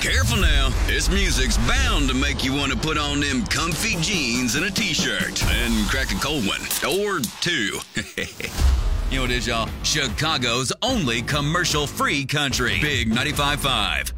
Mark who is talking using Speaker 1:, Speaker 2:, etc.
Speaker 1: Careful now. This music's bound to make you want to put on them comfy jeans and a t-shirt and crack a cold one. Or two. You know what it is, y'all? Chicago's only commercial-free country. Big 95.5.